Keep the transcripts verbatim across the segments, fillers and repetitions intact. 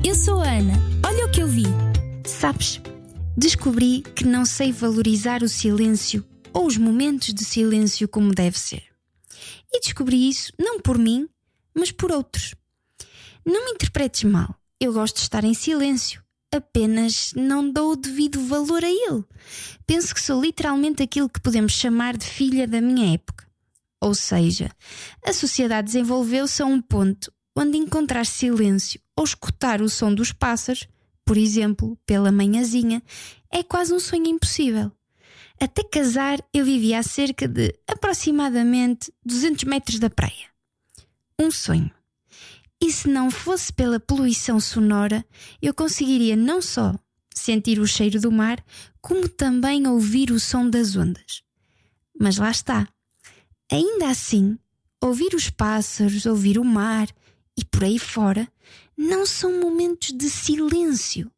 eu sou a Ana. Olha o que eu vi. Sabes, descobri que não sei valorizar o silêncio ou os momentos de silêncio como deve ser. E descobri isso não por mim, mas por outros. Não me interpretes mal, eu gosto de estar em silêncio, apenas não dou o devido valor a ele. Penso que sou literalmente aquilo que podemos chamar de filha da minha época. Ou seja, a sociedade desenvolveu-se a um ponto onde encontrar silêncio ou escutar o som dos pássaros, por exemplo, pela manhãzinha, é quase um sonho impossível. Até casar eu vivia a cerca de aproximadamente duzentos metros da praia. Um sonho. E se não fosse pela poluição sonora, eu conseguiria não só sentir o cheiro do mar, como também ouvir o som das ondas. Mas lá está. Ainda assim, ouvir os pássaros, ouvir o mar e por aí fora não são momentos de silêncio.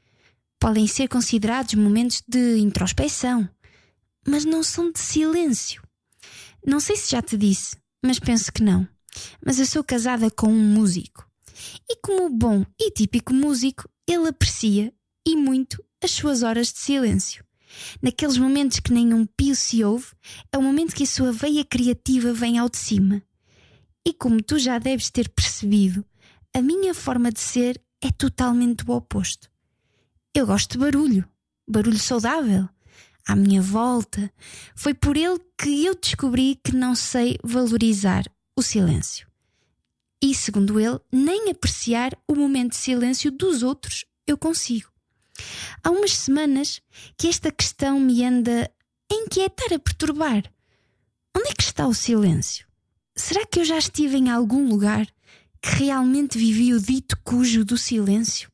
Podem ser considerados momentos de introspeção, mas não são de silêncio. Não sei se já te disse, mas penso que não. Mas eu sou casada com um músico. E como bom e típico músico, ele aprecia, e muito, as suas horas de silêncio. Naqueles momentos que nenhum pio se ouve, é o momento que a sua veia criativa vem ao de cima. E como tu já deves ter percebido, a minha forma de ser é totalmente o oposto. Eu gosto de barulho, barulho saudável, à minha volta. Foi por ele que eu descobri que não sei valorizar o silêncio. E, segundo ele, nem apreciar o momento de silêncio dos outros eu consigo. Há umas semanas que esta questão me anda a inquietar, a perturbar. Onde é que está o silêncio? Será que eu já estive em algum lugar que realmente vivi o dito cujo do silêncio?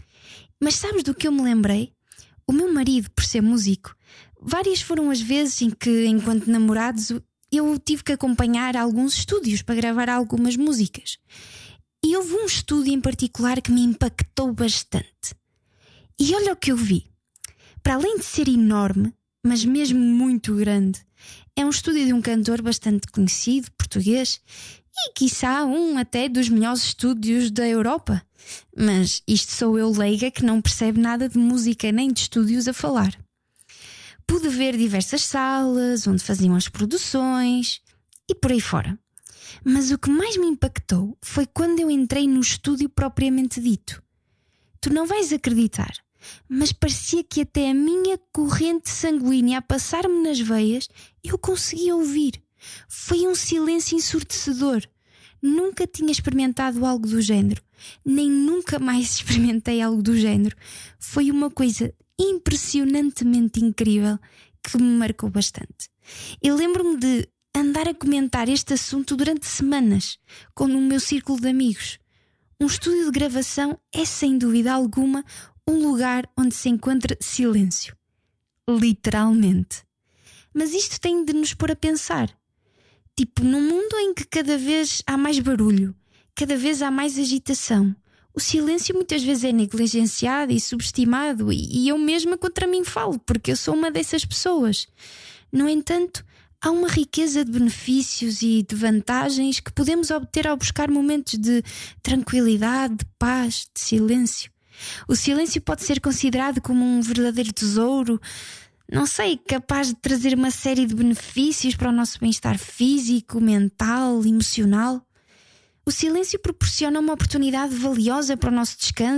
Mas sabes do que eu me lembrei? O meu marido, por ser músico, várias foram as vezes em que, enquanto namorados, eu tive que acompanhar alguns estúdios para gravar algumas músicas. E houve um estúdio em particular que me impactou bastante. E olha o que eu vi. Para além de ser enorme, mas mesmo muito grande, é um estúdio de um cantor bastante conhecido, português, e quiçá um até dos melhores estúdios da Europa. Mas isto sou eu leiga que não percebe nada de música nem de estúdios a falar. Pude ver diversas salas onde faziam as produções e por aí fora. Mas o que mais me impactou foi quando eu entrei no estúdio propriamente dito. Tu não vais acreditar, mas parecia que até a minha corrente sanguínea a passar-me nas veias eu conseguia ouvir. Foi um silêncio ensurdecedor. Nunca tinha experimentado algo do género, nem nunca mais experimentei algo do género. Foi uma coisa impressionantemente incrível que me marcou bastante. Eu lembro-me de andar a comentar este assunto durante semanas com o meu círculo de amigos. Um estúdio de gravação é, sem dúvida alguma, um lugar onde se encontra silêncio. Literalmente. Mas isto tem de nos pôr a pensar. Tipo, num mundo em que cada vez há mais barulho, cada vez há mais agitação, o silêncio muitas vezes é negligenciado e subestimado, e eu mesma contra mim falo, porque eu sou uma dessas pessoas. No entanto, há uma riqueza de benefícios e de vantagens que podemos obter ao buscar momentos de tranquilidade, de paz, de silêncio. O silêncio pode ser considerado como um verdadeiro tesouro, não sei, capaz de trazer uma série de benefícios para o nosso bem-estar físico, mental, emocional. O silêncio proporciona uma oportunidade valiosa para o nosso descanso